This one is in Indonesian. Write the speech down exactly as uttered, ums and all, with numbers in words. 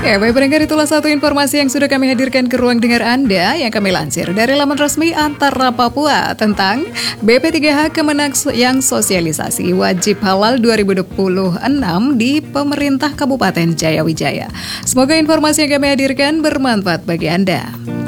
Ya, baik pendengar, itulah satu informasi yang sudah kami hadirkan ke ruang dengar Anda yang kami lansir dari laman resmi Antara Papua tentang B P tiga H Kemenak yang sosialisasi wajib halal dua ribu dua puluh enam di pemerintah Kabupaten Jayawijaya. Semoga informasi yang kami hadirkan bermanfaat bagi Anda.